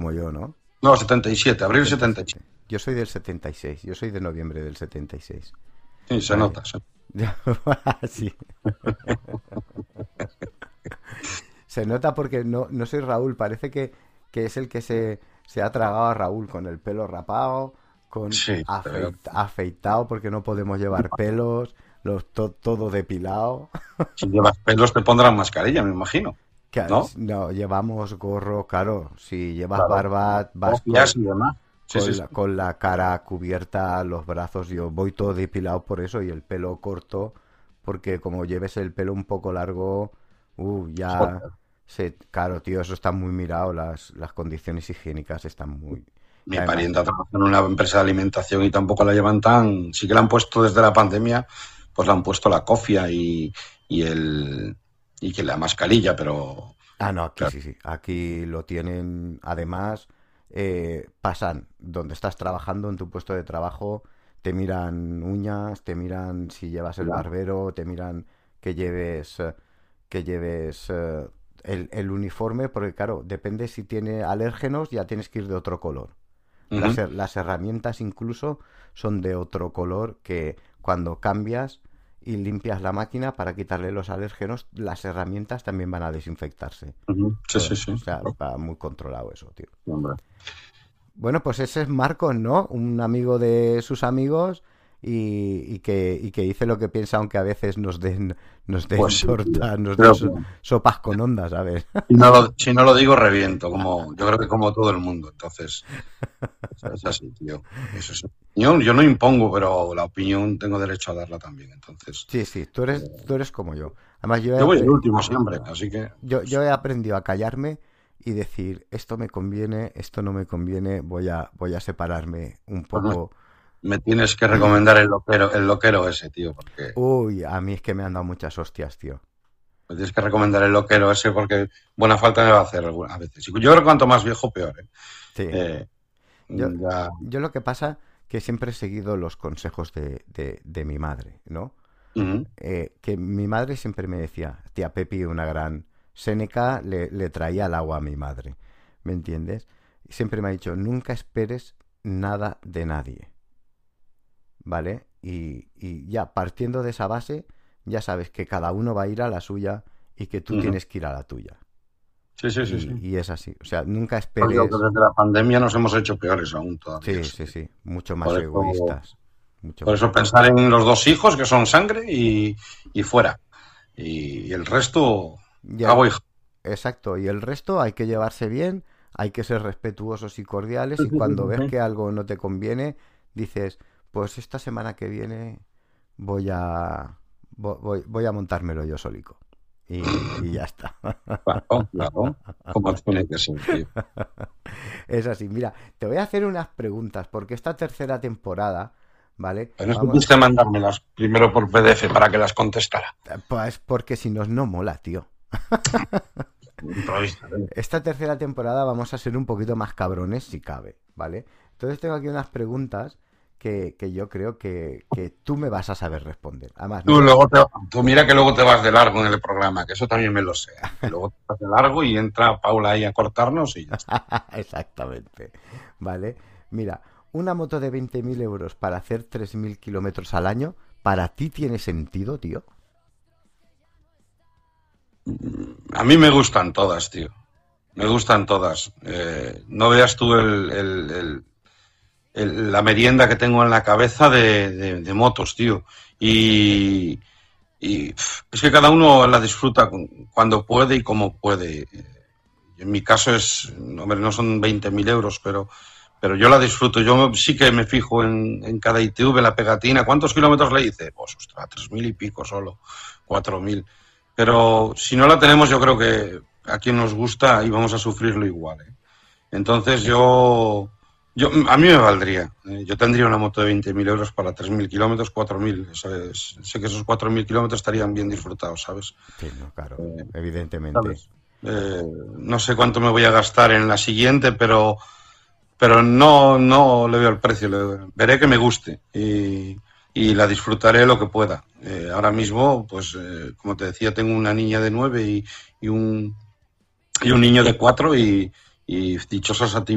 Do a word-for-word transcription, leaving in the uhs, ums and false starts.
como yo, ¿no? No, setenta y siete, abril setenta y siete. Yo soy del setenta y seis, yo soy de noviembre del setenta y seis. Sí, se Vale. nota. Se... Sí. Se nota porque no, no soy Raúl, parece que, que es el que se, se ha tragado a Raúl con el pelo rapado, con Sí, pero afeit- afeitado porque no podemos llevar pelos, los, to- todo depilado. si llevas pelos te pondrán mascarilla, me imagino, Que, ¿no? no, llevamos gorro, claro, si llevas Claro. barba vas Copias con, y demás. Sí, sí, con sí. la, con la cara cubierta, los brazos, yo voy todo depilado por eso y el pelo corto, porque como lleves el pelo un poco largo, uh, ya Joder. se, claro, tío, eso está muy mirado, las, las condiciones higiénicas están muy... Y Mi además, parienta trabaja en una empresa de alimentación y tampoco la llevan tan... Sí que la han puesto desde la pandemia, pues le han puesto la cofia y, y el y que la mascarilla, pero ah, no, aquí claro. sí, sí, aquí lo tienen, además, eh, pasan donde estás trabajando en tu puesto de trabajo, te miran uñas, te miran si llevas el Ya. barbero, te miran que lleves, eh, que lleves eh, el, el uniforme, porque claro, depende si tiene alérgenos, ya tienes que ir de otro color. Las, Ujú. her- las herramientas incluso son de otro color que cuando cambias y limpias la máquina para quitarle los alérgenos, las herramientas también van a desinfectarse. Ujú. Sí, Todo. sí, sí. O sea, va muy controlado eso, tío. Hombre. Bueno, pues ese es Marcos, ¿no? Un amigo de sus amigos y, y que, y que dice lo que piensa, aunque a veces nos den, nos den Pues sí, tío. tortas, nos den Creo que so- sopas con ondas, ¿sabes? si no lo, si no lo digo, reviento, como yo creo que como todo el mundo. Entonces, es así, tío. Eso es opinión. Yo no impongo, pero la opinión tengo derecho a darla también. Entonces, Sí, sí, tú eres, tú eres como yo. Además, yo he, yo voy el apre- último siempre, así que yo, yo he aprendido a callarme y decir, esto me conviene, esto no me conviene, voy a, voy a separarme un pues me, poco. me tienes que recomendar el loquero, el loquero ese, tío, porque Uy, a mí es que me han dado muchas hostias, tío. me tienes que recomendar el loquero ese porque buena falta me va a hacer alguna- a veces. Y yo creo que cuanto más viejo, peor, ¿eh? Sí. Eh, Yo, ya. yo lo que pasa que siempre he seguido los consejos de, de, de mi madre, ¿no? Ujú. Eh, que mi madre siempre me decía, tía Pepi, una gran Séneca, le, le traía el agua a mi madre, ¿me entiendes? Y siempre me ha dicho, nunca esperes nada de nadie, ¿vale? Y, y ya partiendo de esa base, ya sabes que cada uno va a ir a la suya y que tú Ujú. tienes que ir a la tuya. Sí, sí, sí, sí. Y, y es así, o sea, nunca Pues yo creo esperes, que desde la pandemia nos hemos hecho peores aún todavía. sí, Sí. sí, sí, mucho más Por eso, egoístas, mucho por más eso egoístas. pensar en los dos hijos que son sangre y, y fuera. Y, y el resto, Y cabo el, hija. exacto, y el resto hay que llevarse bien, hay que ser respetuosos y cordiales Sí, y sí, sí, cuando sí, ves sí. que algo no te conviene, dices, pues esta semana que viene voy a vo- voy, voy a montármelo yo solico. Y, y ya está. Claro, claro. Como tiene que ser, tío. Es así, mira, te voy a hacer unas preguntas porque esta tercera temporada, ¿vale? Pero no Vamos, supiste mandármelas primero por P D F para que las contestara. pues porque si nos no mola, tío. Improvisa, ¿eh? Esta tercera temporada vamos a ser un poquito más cabrones si cabe, ¿vale? Entonces tengo aquí unas preguntas que, que yo creo que, que tú me vas a saber responder. Además, Tú, no... luego te, tú mira que luego te vas de largo en el programa, que eso también me lo sé. Que luego te vas de largo y entra Paula ahí a cortarnos y ya está. Exactamente, ¿vale? Mira, una moto de veinte mil euros para hacer tres mil kilómetros al año, ¿para ti tiene sentido, tío? A mí me gustan todas, tío. Me gustan todas. Eh, no veas tú el, el- el- el- la merienda que tengo en la cabeza de, de- de motos, tío. Y, y, pf, es que cada uno la disfruta cu- cuando puede y como puede. Eh, En mi caso es, hombre, no son veinte mil euros, pero, pero yo la disfruto. Yo me- sí que me fijo en, en cada I T V, la pegatina. ¿Cuántos kilómetros le hice? Pues, ostras, tres mil y pico solo, cuatro mil. Pero si no la tenemos, yo creo que a quien nos gusta y vamos a sufrirlo igual, ¿eh? Entonces yo, yo, a mí me valdría. ¿eh? Yo tendría una moto de veinte mil euros para tres mil kilómetros, cuatro mil. ¿sabes? Sé que esos cuatro mil kilómetros estarían bien disfrutados, ¿sabes? Sí, no, claro, Eh, evidentemente. ¿sabes? Eh, no sé cuánto me voy a gastar en la siguiente, pero, pero no, no le veo el precio. Le, veré que me guste y, y la disfrutaré lo que pueda. Eh, ahora mismo, pues, eh, como te decía, tengo una niña de nueve y, y, un, y un niño de cuatro y, y dichosas